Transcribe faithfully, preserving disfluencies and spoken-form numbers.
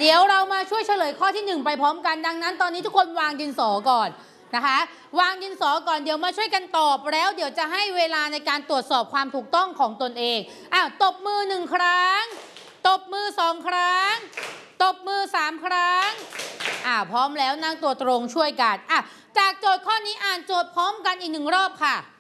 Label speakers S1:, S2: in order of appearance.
S1: เดี๋ยวเรามาช่วยเฉลยข้อที่หนึ่งไปพร้อมกันดังนั้นตอนนี้ทุกคนวางดินสอก่อนนะคะวางดินสอก่อนเดี๋ยวมาช่วยกันตอบแล้วเดี๋ยวจะให้เวลาในการตรวจสอบความถูกต้องของตนเองอ้าวตบมือหนึ่งครั้งตบมือสองครั้งตบมือสามครั้งอ่าพร้อมแล้วนั่งตัวตรงช่วยกันอ่ะจากโจทย์ข้อนี้อ่านโจทย์พร้อมกันอีกหนึ่งรอบค่ะ